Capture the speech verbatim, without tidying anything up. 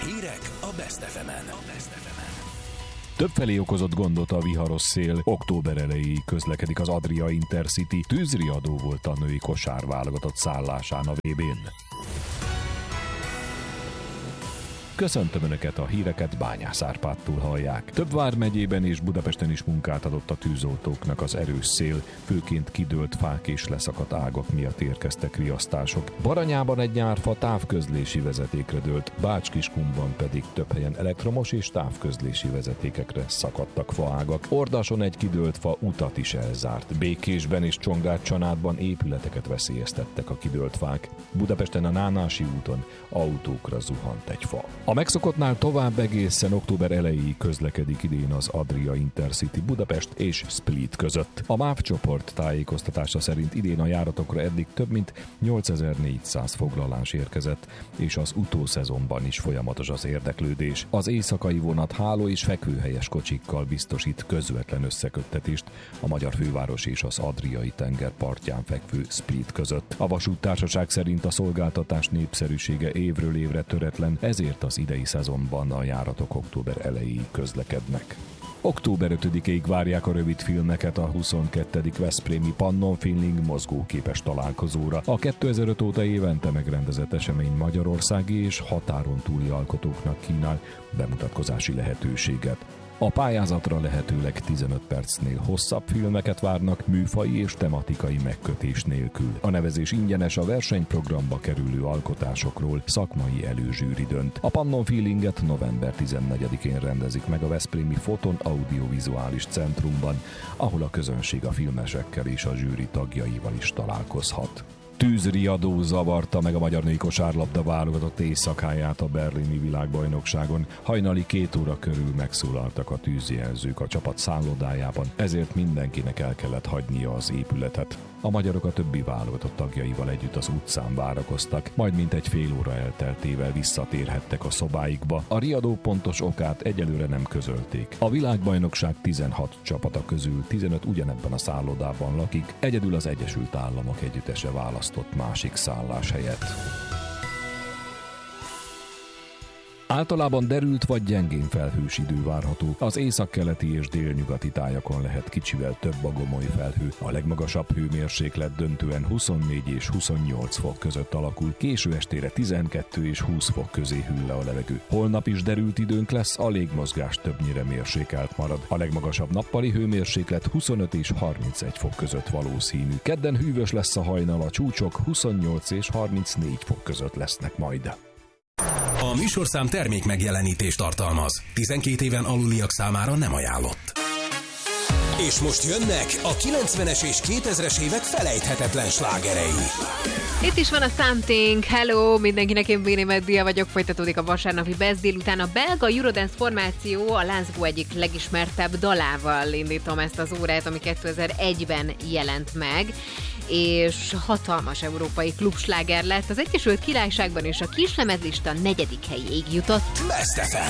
Hírek a Best ef emen. Többfelé okozott gondot a viharos szél. Október elejéig közlekedik az Adria Intercity. Tűzriadó volt a női kosárválogatott szállásán a vé bén. Köszöntöm Önöket, a híreket Bányász Árpádtól hallják. Több vármegyében és Budapesten is munkát adott a tűzoltóknak az erős szél, főként kidőlt fák és leszakadt ágak miatt érkeztek riasztások. Baranyában egy nyárfa távközlési vezetékre dőlt, Bács-Kiskunban pedig több helyen elektromos és távközlési vezetékekre szakadtak faágak. Ordason egy kidőlt fa utat is elzárt. Békésben és Csongrád-Csanádban épületeket veszélyeztettek a kidőlt fák. Budapesten a Nánási úton autókra zuhant egy fa. A megszokottnál tovább egészen október elejéig közlekedik idén az Adria Intercity Budapest és Split között. A MÁV csoport tájékoztatása szerint idén a járatokra eddig több mint nyolcezer-négyszáz foglalás érkezett, és az utószezonban is folyamatos az érdeklődés. Az éjszakai vonat háló és fekvőhelyes kocsikkal biztosít közvetlen összeköttetést a magyar főváros és az Adriai tenger partján fekvő Split között. A vasúttársaság szerint a szolgáltatás népszerűsége évről évre töretlen, ezért az idei szezonban a járatok október elejéig közlekednek. október ötödikéig várják a rövid filmeket a huszonkettedik veszprémi Pannon Feeling mozgóképes találkozóra. A kétezer-öt óta évente megrendezett esemény magyarországi és határon túli alkotóknak kínál bemutatkozási lehetőséget. A pályázatra lehetőleg tizenöt percnél hosszabb filmeket várnak, műfaji és tematikai megkötés nélkül. A nevezés ingyenes, a versenyprogramba kerülő alkotásokról szakmai előzsűri dönt. A Pannon Feelinget november tizennegyedikén rendezik meg a veszprémi Foton Audiovizuális Centrumban, ahol a közönség a filmesekkel és a zsűri tagjaival is találkozhat. Tűzriadó zavarta meg a magyar női kosárlabda válogatott éjszakáját a berlini világbajnokságon. Hajnali két óra körül megszólaltak a tűzjelzők a csapat szállodájában, ezért mindenkinek el kellett hagynia az épületet. A magyarok a többi válogatott tagjaival együtt az utcán várakoztak, majd mintegy fél óra elteltével visszatérhettek a szobáikba. A riadó pontos okát egyelőre nem közölték. A világbajnokság tizenhat csapata közül tizenöt ugyanebben a szállodában lakik, egyedül az Egyesült Államok együttese választott másik szálláshelyet. Általában derült vagy gyengén felhős idő várható. Az északkeleti és délnyugati tájakon lehet kicsivel több a gomoly felhő. A legmagasabb hőmérséklet döntően huszonnégy és huszonnyolc fok között alakul. Késő estére tizenkettő és húsz fok közé hűl le a levegő. Holnap is derült időnk lesz, a légmozgás többnyire mérsékelt marad. A legmagasabb nappali hőmérséklet huszonöt és harmincegy fok között valószínű. Kedden hűvös lesz a hajnal, a csúcsok huszonnyolc és harmincnégy fok között lesznek majd. A műsorszám termék megjelenítést tartalmaz. tizenkét éven aluliak számára nem ajánlott. És most jönnek a kilencvenes és kétezres évek felejthetetlen slágerei. Itt is van a Something. Hello, mindenkinek, én Béné Meddia vagyok. Folytatódik a vasárnapi Best délután. A belga Eurodance formáció a láncgó egyik legismertebb dalával indítom ezt az órát, ami kétezer-egyben jelent meg, és hatalmas európai klubsláger lett. Az Egyesült Királyságban és a kislemezlista negyedik helyéig jutott. Best ef em.